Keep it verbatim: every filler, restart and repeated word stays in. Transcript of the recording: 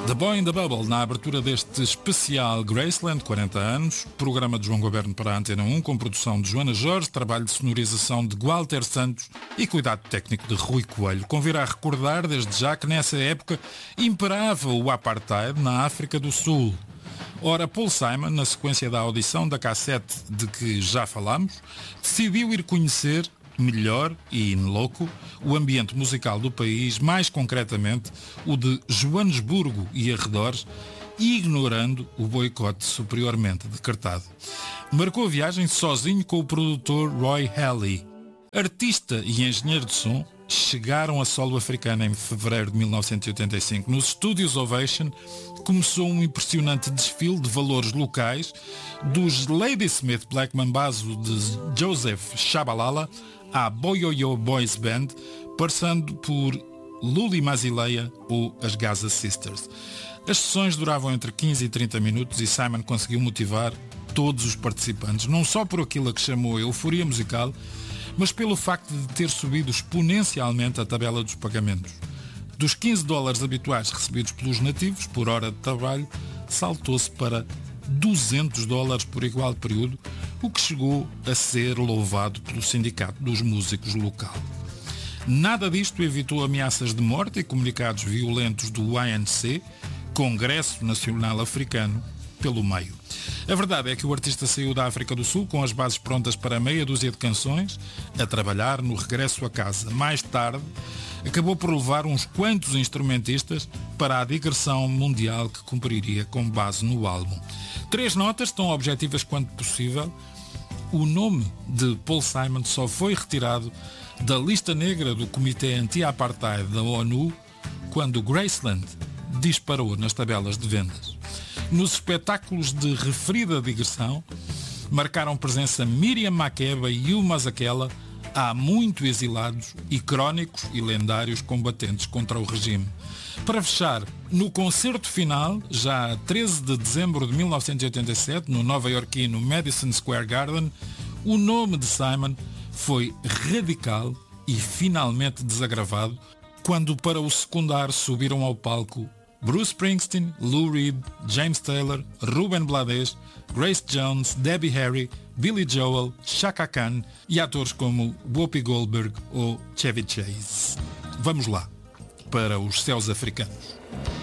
The Boy in the Bubble, na abertura deste especial Graceland, quarenta anos, programa de João Goberno para a Antena um, com produção de Joana Jorge, trabalho de sonorização de Walter Santos e cuidado técnico de Rui Coelho. Convirá a recordar, desde já, que nessa época imperava o apartheid na África do Sul. Ora, Paul Simon, na sequência da audição da cassete de que já falámos, decidiu ir conhecer melhor e in loco o ambiente musical do país, mais concretamente o de Joanesburgo e arredores, ignorando o boicote superiormente decretado. Marcou a viagem sozinho com o produtor Roy Halley. Artista e engenheiro de som, chegaram a solo africana em fevereiro de mil novecentos e oitenta e cinco. Nos estúdios Ovation começou um impressionante desfile de valores locais, dos Ladysmith Black Mambazo de Joseph Shabalala à Boyoyo Boys Band, passando por Luli Masileia ou as Gaza Sisters. As sessões duravam entre quinze e trinta minutos e Simon conseguiu motivar todos os participantes, não só por aquilo a que chamou euforia musical, mas pelo facto de ter subido exponencialmente a tabela dos pagamentos. Dos quinze dólares habituais recebidos pelos nativos por hora de trabalho, saltou-se para duzentos dólares por igual período, o que chegou a ser louvado pelo Sindicato dos Músicos local. Nada disto evitou ameaças de morte e comunicados violentos do A N C, Congresso Nacional Africano, pelo meio. A verdade é que o artista saiu da África do Sul com as bases prontas para meia dúzia de canções, a trabalhar no regresso a casa. Mais tarde, acabou por levar uns quantos instrumentistas para a digressão mundial que cumpriria com base no álbum. Três notas tão objetivas quanto possível. O nome de Paul Simon só foi retirado da lista negra do Comitê Anti-Apartheid da ONU quando Graceland disparou nas tabelas de vendas. Nos espetáculos de referida digressão, marcaram presença Miriam Makeba e Hugh Masekela, há muito exilados e crónicos e lendários combatentes contra o regime. Para fechar, no concerto final, já a treze de dezembro de mil novecentos e oitenta e sete, no nova-iorquino Madison Square Garden, o nome de Simon foi radical e finalmente desagravado quando, para o secundar, subiram ao palco Bruce Springsteen, Lou Reed, James Taylor, Ruben Blades, Grace Jones, Debbie Harry, Billy Joel, Chaka Khan e atores como Whoopi Goldberg ou Chevy Chase. Vamos lá, para os céus africanos.